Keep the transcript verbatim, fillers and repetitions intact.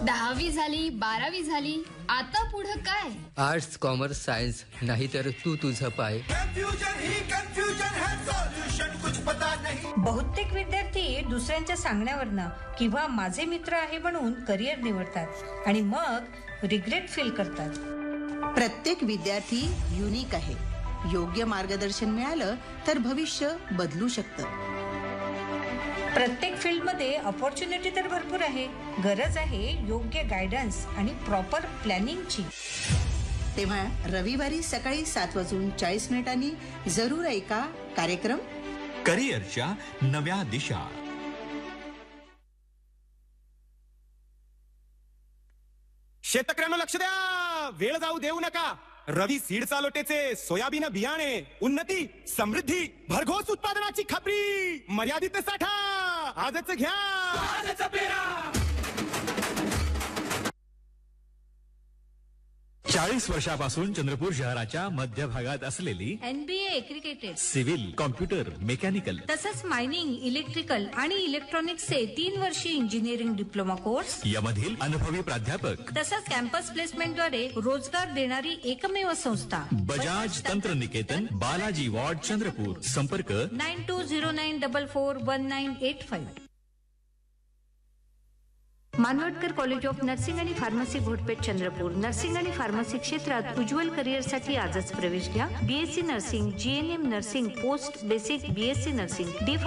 दहावी झाली, बारावी झाली, आता पुढं काय? आर्ट्स, कॉमर्स, सायन्स, नाहीतर तू तुझं पाय. कन्फ्युजन ही कन्फ्युजन है, सॉल्यूशन कुछ पता नहीं. बहुतेक विद्यार्थी दुसऱ्यांच्या सांगण्यावरनं किंवा माझे मित्र आहे म्हणून करिअर निवडतात आणि मग रिग्रेट फील करतात. प्रत्येक विद्यार्थी युनिक आहे. योग्य मार्गदर्शन मिळालं तर भविष्य बदलू शकतं. प्रत्येक फील्डमध्ये अपॉर्च्युनिटी तर भरपूर आहे. गरज आहे योग्य गायडन्स आणि प्रॉपर प्लॅनिंगची. तेव्हा रविवारी सकाळी सात वाजून चाळीस मिनिटांनी जरूर ऐका कार्यक्रम करिअरच्या नव्या दिशा. शेतकऱ्यांना लक्ष द्या, वेळ जाऊ देऊ नका. रवी सीड चालोटेचे सोयाबीन बियाणे, उन्नती, समृद्धी, भरघोस उत्पादनाची खात्री, मर्यादित साठा, आजच घ्या, आजच पेरा. चाळीस वर्षापासून चंद्रपूर शहराच्या मध्य भागात असलेली NBA aggregated, civil, computer, mechanical तसंच मायनिंग, इलेक्ट्रिकल आणि इलेक्ट्रॉनिक्सचे तीन वर्षी इंजिनिअरिंग डिप्लोमा कोर्स, यामधील अनुभवी प्राध्यापक तसंच कॅम्पस प्लेसमेंटद्वारे रोजगार देणारी एकमेव संस्था बजाज तंत्रनिकेतन, बालाजी वॉर्ड, चंद्रपूर. संपर्क nine to zero nine double four one nine eight five. Manwatkar college of nursing आणि फार्मसी घोटपेठ, चंद्रपूर. नर्सिंग आणि फार्मसी क्षेत्रात उज्ज्वल करिअरसाठी आजच प्रवेश घ्या. BSc nursing, GNM nursing, post basic BSc nursing, D